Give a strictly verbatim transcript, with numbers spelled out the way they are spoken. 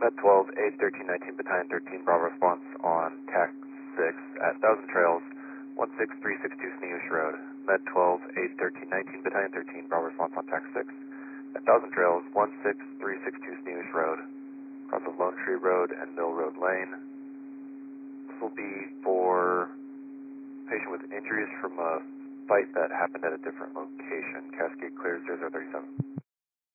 Med twelve, eight thirteen nineteen, Battalion thirteen, Bravo response on T A C six at Thousand Trails, one six three six two Sneeush Road. Med twelve, eight thirteen nineteen, Battalion thirteen, Bravo response on T A C six at Thousand Trails, one six three six two Sneeush Road, across of Lone Tree Road and Mill Road Lane. This will be for patient with injuries from a fight that happened at a different location. Cascade clear zero zero three seven.